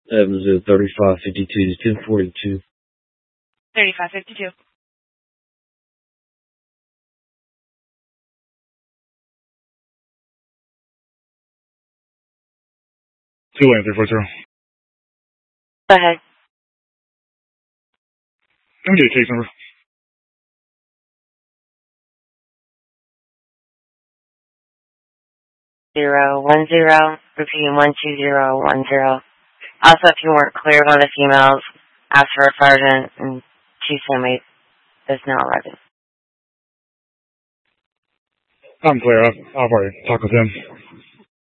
Evans at 3552 to 1042. 3552. Tulane 340. Go ahead. Let me get a case number. 010, repeating 12010. Also, if you weren't clear on the females, ask for a sergeant, and chief inmate is now arriving. I'm clear. I've already talked with him.